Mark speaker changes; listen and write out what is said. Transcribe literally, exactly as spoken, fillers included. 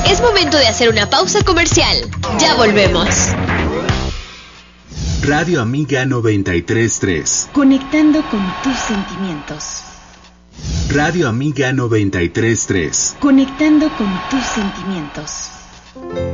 Speaker 1: Es momento de hacer una pausa comercial. Ya volvemos.
Speaker 2: Radio Amiga noventa y tres punto tres.
Speaker 3: Conectando con tus sentimientos.
Speaker 2: Radio Amiga noventa y tres punto tres.
Speaker 3: Conectando con tus sentimientos.